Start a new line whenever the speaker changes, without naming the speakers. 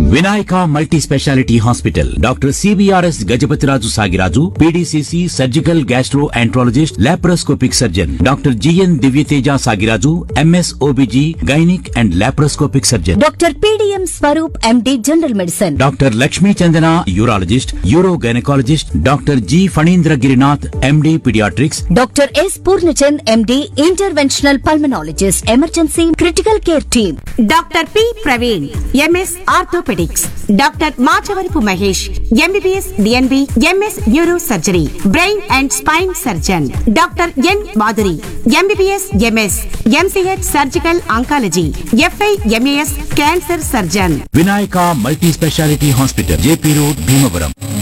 Vinayaka multi speciality hospital doctor CBRS Gajapathiraju Sagiraju PDCC surgical gastro enterologist laparoscopic surgeon doctor GN Divyateja Sagiraju MS OBG gynaec and laparoscopic surgeon
doctor PDM Swaroop MD general medicine
doctor Lakshmi Chandana urologist euro gynaecologist doctor G Phanindra Girinath MD paediatrics
doctor yes Purnachand MD interventional pulmonologist emergency critical care team
doctor P Praveen MS orthopaedics doctor Machavarapu Mahesh MBBS DNB MS neuro surgery brain and spine surgeon doctor N Madhuri MBBS MS MCh surgical oncology f i MAS cancer surgeon
Vinayaka multi speciality hospital JP road Bhimavaram.